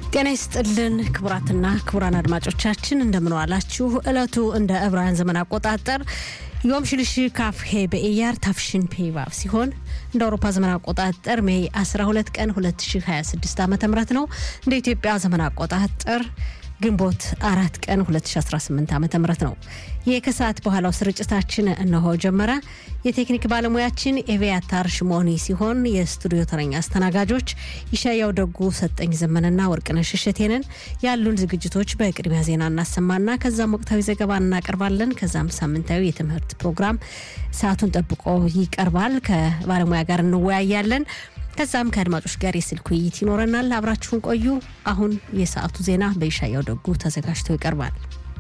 ጤና ይስጥልን ክቡራትና ክቡራን አድማጮቻችን እንደምን ዋላችሁ። እለቱ እንደ ዕብራውያን ዘመን አቆጣጠር ዮም ሽልሽ ካፍሄ በኢያር ታፍሽን ፔቫፍ ሲሆን እንደ አውሮፓ ዘመን አቆጣጠር ሜይ 12 ቀን 2026 ዓ.ም ነው። እንደ ኢትዮጵያ ዘመን አቆጣጠር ግንቦት 4 ቀን 2018 ዓ.ም ነው። የከሰዓት በኋላው ስርጭታችን እነሆ ጀመረ። የቴክኒክ ባለሙያችን ኤቪያታር ሽሞኒ ሲሆን የስቱዲዮ ተረኛ አስተናጋጆች ይሻያው ደጉ፣ ሰጠኝ ዘመንና ወርቅነሽ እሸቴንን። ያሉን ዝግጅቶች በቅድሚያ ዜና እናሰማና ከዛም ወቅታዊ ዘገባ እናቀርባለን። ከዛም ሳምንታዊ የትምህርት ፕሮግራም ሰዓቱን ጠብቆ ይቀርባል። ከባለሙያ ጋር እንወያያለን። ከዛም ከአድማጮች ጋር የስልክ ውይይት ይኖረናል። አብራችሁን ቆዩ። አሁን የሰዓቱ ዜና በይሻያው ደጉ ተዘጋጅቶ ይቀርባል።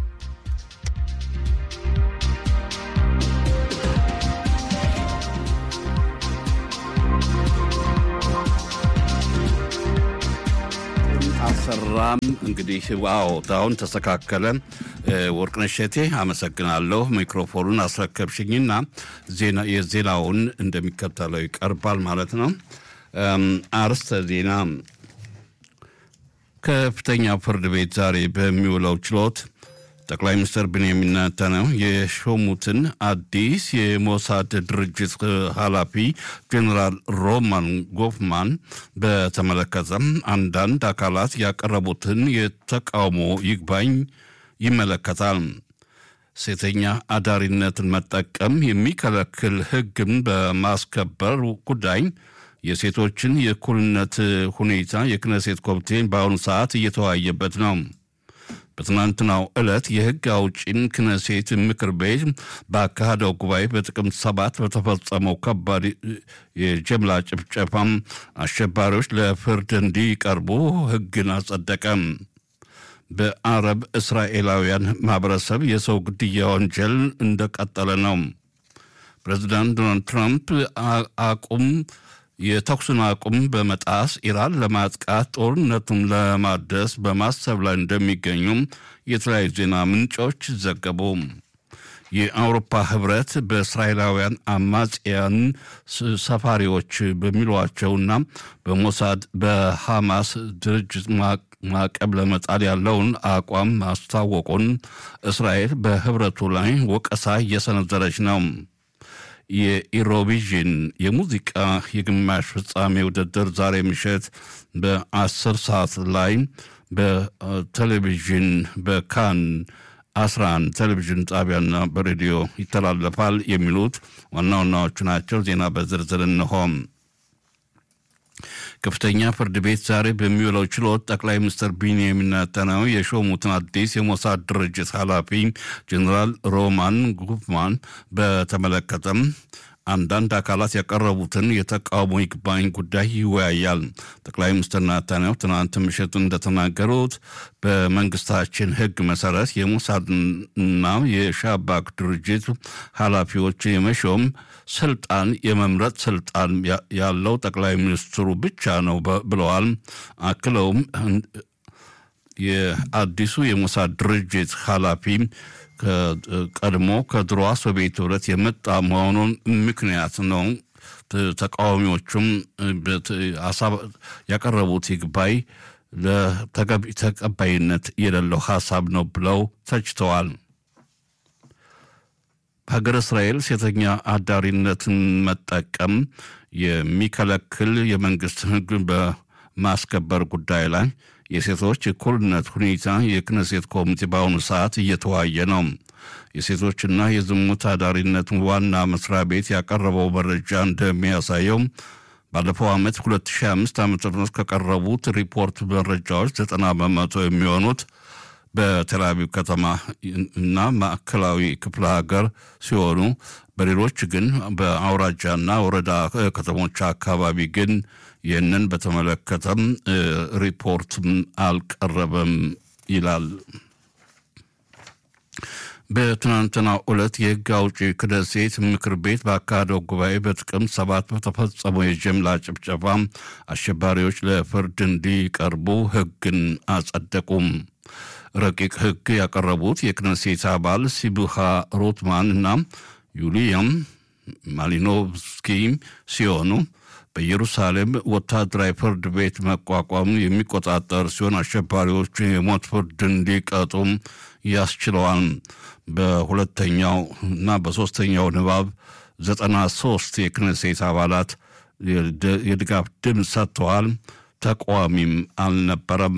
አሰራም እንግዲህ ዋው ታውን ተስተካከለ። ወርቅነሽ እሸቴ አመሰግናለሁ። ማይክሮፎኑን አስረከብሽኝና የዜናውን እንደሚከተለው ይቀርባል ማለት ነው። አርስተ ዜና። ከፍተኛ ፍርድ ቤት ዛሬ በሚውለው ችሎት ጠቅላይ ሚኒስትር ቤንያሚን ኔታንያሁ የሾሙትን አዲስ የሞሳድ ድርጅት ኃላፊ ጀነራል ሮማን ጎፍማን በተመለከተ አንዳንድ አካላት ያቀረቡትን የተቃውሞ ይግባኝ ይመለከታል። ሴተኛ አዳሪነትን መጠቀም የሚከለክል ሕግን በማስከበር ጉዳይ የሴቶችን የእኩልነት ሁኔታ የክነሴት ኮሚቴ በአሁኑ ሰዓት እየተወያየበት ነው። በትናንትናው ዕለት የሕግ አውጪን ክነሴት ምክር ቤት ባካሄደው ጉባኤ በጥቅምት 7 በተፈጸመው ከባድ የጅምላ ጭፍጨፋም አሸባሪዎች ለፍርድ እንዲቀርቡ ሕግን አጸደቀ። በአረብ እስራኤላውያን ማህበረሰብ የሰው ግድያ ወንጀል እንደቀጠለ ነው። ፕሬዚዳንት ዶናልድ ትራምፕ የተኩስን አቁም በመጣስ ኢራን ለማጥቃት ጦርነቱን ለማደስ በማሰብ ላይ እንደሚገኙ የተለያዩ ዜና ምንጮች ዘገቡ። የአውሮፓ ህብረት በእስራኤላውያን አማጽያን ሰፋሪዎች በሚሏቸውና በሞሳድ በሐማስ ድርጅት ማዕቀብ ለመጣል ያለውን አቋም ማስታወቁን እስራኤል በህብረቱ ላይ ወቀሳ እየሰነዘረች ነው። የኢሮቪዥን የሙዚቃ የግማሽ ፍጻሜ ውድድር ዛሬ ምሽት በ10 ሰዓት ላይ በቴሌቪዥን በካን 11 ቴሌቪዥን ጣቢያና በሬዲዮ ይተላለፋል። የሚሉት ዋና ዋናዎቹ ናቸው። ዜና በዝርዝር እንሆም። ከፍተኛ ፍርድ ቤት ዛሬ በሚውለው ችሎት ጠቅላይ ሚኒስትር ቤንያሚን ኔታንያሁ የሾሙትን አዲስ የሞሳድ ድርጅት ኃላፊ ጀነራል ሮማን ጎፍማን በተመለከተም አንዳንድ አካላት ያቀረቡትን የተቃውሞ ይግባኝ ጉዳይ ይወያያል። ጠቅላይ ሚኒስትር ኔታንያሁ ትናንት ምሽት እንደተናገሩት በመንግስታችን ሕግ መሰረት የሞሳድና የሻባክ ድርጅት ኃላፊዎች የመሾም ስልጣን የመምረጥ ስልጣን ያለው ጠቅላይ ሚኒስትሩ ብቻ ነው ብለዋል። አክለውም የአዲሱ የሞሳድ ድርጅት ኃላፊ ቀድሞ ከድሮ ሶቪየት ህብረት የመጣ መሆኑን ምክንያት ነው። ተቃዋሚዎቹም ያቀረቡት ይግባይ ተቀባይነት የሌለው ሐሳብ ነው ብለው ተችተዋል። በሀገረ እስራኤል ሴተኛ አዳሪነትን መጠቀም የሚከለክል የመንግስት ሕግ በማስከበር ጉዳይ ላይ የሴቶች እኩልነት ሁኔታ የክነሴት ኮሚቴ በአሁኑ ሰዓት እየተወያየ ነው። የሴቶችና የዝሙት አዳሪነት ዋና መስሪያ ቤት ያቀረበው መረጃ እንደሚያሳየው ባለፈው ዓመት 2005 ዓ.ም ከቀረቡት ሪፖርት መረጃዎች 90% የሚሆኑት በቴል አቪቭ ከተማ እና ማዕከላዊ ክፍለ ሀገር ሲሆኑ በሌሎች ግን በአውራጃና ወረዳ ከተሞች አካባቢ ግን ይህንን በተመለከተም ሪፖርት አልቀረበም ይላል። በትናንትናው ዕለት የሕግ አውጪ ክነሴት ምክር ቤት ባካሄደው ጉባኤ በጥቅምት 7 በተፈጸመው የጅምላ ጭፍጨፋ አሸባሪዎች ለፍርድ እንዲቀርቡ ሕግን አጸደቁም። ረቂቅ ሕግ ያቀረቡት የክነሴት አባል ሲቡሃ ሮትማን እና ዩሊያም ማሊኖቭስኪ ሲሆኑ በኢየሩሳሌም ወታደራዊ ፍርድ ቤት መቋቋም የሚቆጣጠር ሲሆን አሸባሪዎቹ የሞት ፍርድ እንዲቀጡም ያስችለዋል። በሁለተኛው እና በሶስተኛው ንባብ 93 የክኔሴት አባላት የድጋፍ ድምፅ ሰጥተዋል። ተቃዋሚም አልነበረም።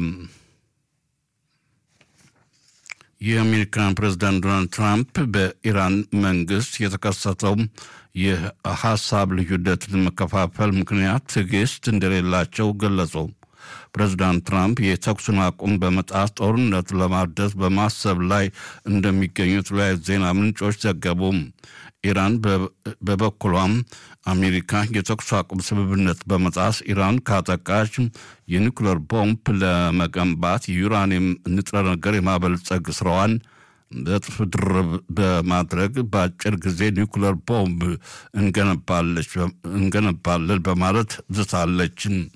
የአሜሪካን ፕሬዝዳንት ዶናልድ ትራምፕ በኢራን መንግስት የተከሰተው የሀሳብ ልዩነትን መከፋፈል ምክንያት ትዕግስት እንደሌላቸው ገለጹ። ፕሬዝዳንት ትራምፕ የተኩስን አቁም በመጣስ ጦርነት ለማደስ በማሰብ ላይ እንደሚገኙ የተለያዩ ዜና ምንጮች ዘገቡ። ኢራን በበኩሏም አሜሪካ የተኩስ አቁም ስምምነት በመጣስ ኢራን ካጠቃች የኒውክሌር ቦምብ ለመገንባት የዩራኒየም ንጥረ ነገር የማበልጸግ ስራዋን በጥፍ ድርብ በማድረግ በአጭር ጊዜ ኒውክሌር ቦምብ እንገነባለን በማለት ዝታለች።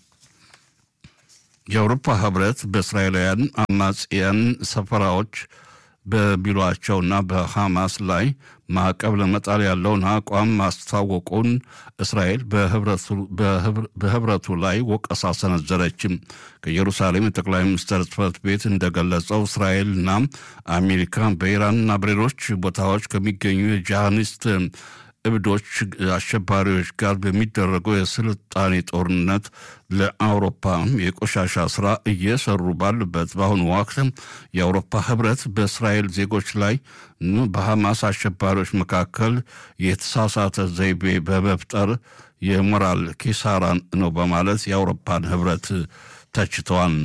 የአውሮፓ ህብረት በእስራኤላውያን አማጽያን ሰፈራዎች በቢሏቸውና በሐማስ ላይ ማዕቀብ ለመጣል ያለውን አቋም ማስታወቁን እስራኤል በህብረቱ ላይ ወቀሳ ሰነዘረች። ከኢየሩሳሌም የጠቅላይ ሚኒስትር ጽሕፈት ቤት እንደገለጸው እስራኤልና አሜሪካ በኢራንና በሌሎች ቦታዎች ከሚገኙ የጂሃዲስት እብዶች አሸባሪዎች ጋር በሚደረገው የስልጣኔ ጦርነት ለአውሮፓ የቆሻሻ ስራ እየሰሩ ባሉበት በአሁኑ ወቅት የአውሮፓ ህብረት በእስራኤል ዜጎች ላይ በሐማስ አሸባሪዎች መካከል የተሳሳተ ዘይቤ በመፍጠር የሞራል ኪሳራን ነው በማለት የአውሮፓን ህብረት ተችተዋል።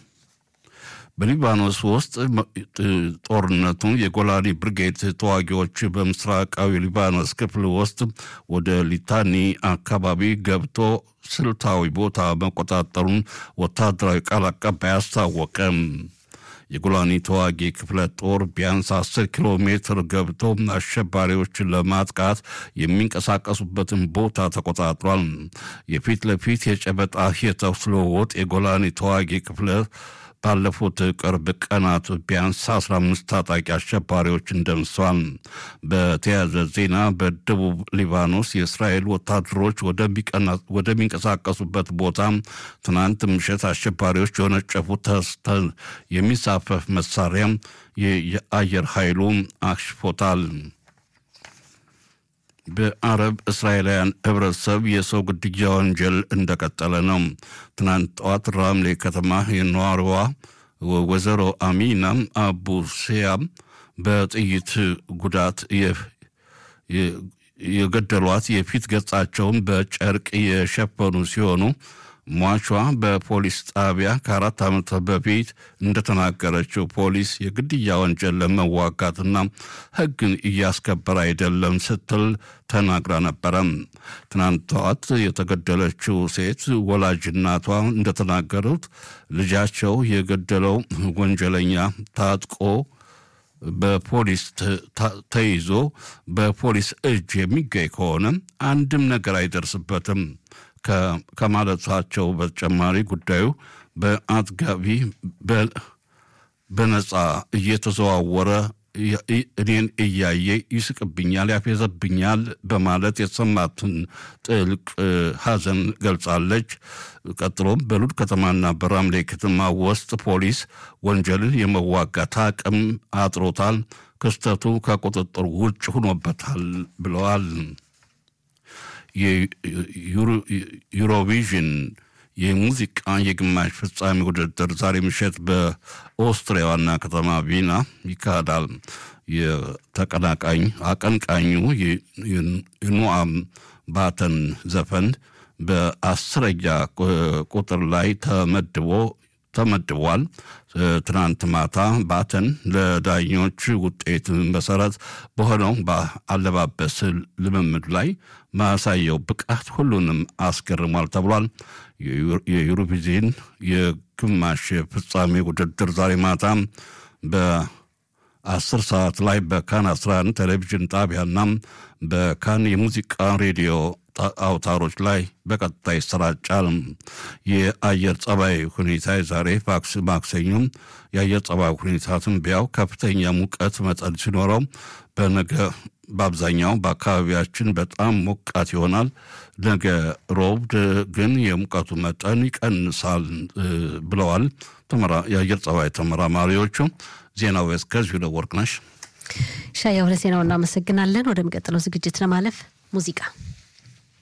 በሊባኖስ ውስጥ ጦርነቱ የጎላኒ ብርጌድ ተዋጊዎች በምስራቃዊ ሊባኖስ ክፍል ውስጥ ወደ ሊታኒ አካባቢ ገብቶ ስልታዊ ቦታ መቆጣጠሩን ወታደራዊ ቃል አቀባይ አስታወቀ። የጎላኒ ተዋጊ ክፍለ ጦር ቢያንስ 10 ኪሎ ሜትር ገብቶ አሸባሪዎችን ለማጥቃት የሚንቀሳቀሱበትን ቦታ ተቆጣጥሯል። የፊት ለፊት የጨበጣ የተኩስ ልውውጥ የጎላኒ ተዋጊ ክፍለ ባለፉት ቅርብ ቀናት ቢያንስ 15 ታጣቂ አሸባሪዎችን ደምስሷል። በተያያዘ ዜና በደቡብ ሊባኖስ የእስራኤል ወታደሮች ወደሚንቀሳቀሱበት ቦታ ትናንት ምሽት አሸባሪዎች የወነጨፉት የሚሳፈፍ መሳሪያ የአየር ኃይሉ አክሽፎታል። በአረብ እስራኤላውያን ህብረተሰብ የሰው ግድያ ወንጀል እንደቀጠለ ነው። ትናንት ጠዋት ራምሌ ከተማ የነዋሪዋ ወይዘሮ አሚና አቡ ሲያም በጥይት ጉዳት የገደሏት የፊት ገጻቸውን በጨርቅ የሸፈኑ ሲሆኑ ሟቿ በፖሊስ ጣቢያ ከ4 ዓመት በፊት እንደተናገረችው ፖሊስ የግድያ ወንጀል ለመዋጋትና ሕግን እያስከበረ አይደለም ስትል ተናግራ ነበረ። ትናንት ጠዋት የተገደለችው ሴት ወላጅ እናቷ እንደተናገሩት ልጃቸው የገደለው ወንጀለኛ ታጥቆ በፖሊስ ተይዞ በፖሊስ እጅ የሚገኝ ከሆነ አንድም ነገር አይደርስበትም ከማለታቸው በተጨማሪ ጉዳዩ በአጥጋቢ በነፃ እየተዘዋወረ እኔን እያየ ይስቅብኛል፣ ያፌዘብኛል በማለት የተሰማትን ጥልቅ ሐዘን ገልጻለች። ቀጥሎም በሉድ ከተማና በራምሌ ከተማ ውስጥ ፖሊስ ወንጀልን የመዋጋት አቅም አጥሮታል፣ ክስተቱ ከቁጥጥር ውጭ ሆኖበታል ብለዋል። የዩሮቪዥን የሙዚቃ የግማሽ ፍጻሜ ውድድር ዛሬ ምሽት በኦስትሪያ ዋና ከተማ ቪና ይካሄዳል። አቀንቃኙ የኖአም ባተን ዘፈን በ10ኛ ቁጥር ላይ ተመድቧል። ትናንት ማታ ባተን ለዳኞች ውጤት መሰረት በሆነው በአለባበስ ልምምድ ላይ ማሳየው ብቃት ሁሉንም አስገርሟል ተብሏል። የዩሮቪዥን የግማሽ ፍጻሜ ውድድር ዛሬ ማታ በ10 ሰዓት ላይ በካን 11 ቴሌቪዥን ጣቢያና በካን የሙዚቃ ሬዲዮ አውታሮች ላይ በቀጥታ ይሰራጫል። የአየር ጸባይ ሁኔታ ዛሬ ማክሰኞም የአየር ጸባይ ሁኔታ ትንበያው ከፍተኛ ሙቀት መጠን ሲኖረው በነገ በአብዛኛው በአካባቢያችን በጣም ሞቃት ይሆናል። ነገ ሮብ ግን የሙቀቱ መጠን ይቀንሳል ብለዋል የአየር ጸባይ ተመራማሪዎቹ። ዜናው እስከዚሁ ነው። ወርቅነሽ ሻያው ለዜናው እናመሰግናለን። ወደሚቀጥለው ዝግጅት ለማለፍ ሙዚቃ